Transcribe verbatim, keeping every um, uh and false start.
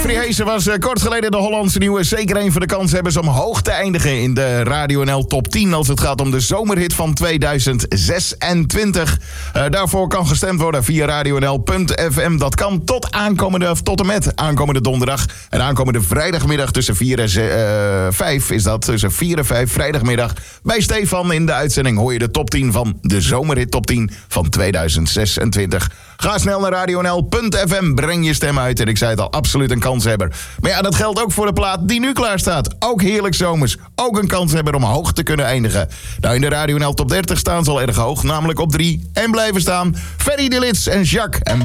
Jeffrey Heesen was uh, kort geleden de Hollandse nieuwe. Zeker een van de kanshebbers om hoog te eindigen in de Radio N L Top tien... als het gaat om de zomerhit van tweeduizend zesentwintig. Uh, daarvoor kan gestemd worden via radio n l punt f m. Dat kan tot, aankomende, of tot en met aankomende donderdag. En aankomende vrijdagmiddag tussen vier en vijf is dat. Tussen vier en vijf vrijdagmiddag. Bij Stefan in de uitzending hoor je de top tien van de zomerhit top tien van tweeduizend zesentwintig. Ga snel naar radio n l punt f m, breng je stem uit. En ik zei het al, absoluut een kanshebber. Maar ja, dat geldt ook voor de plaat die nu klaar staat. Ook heerlijk zomers. Ook een kanshebber om hoog te kunnen eindigen. Nou, in de Radio N L Top dertig staan ze al erg hoog. Namelijk op drie. En blijven staan Ferry de Lits en Jacques. En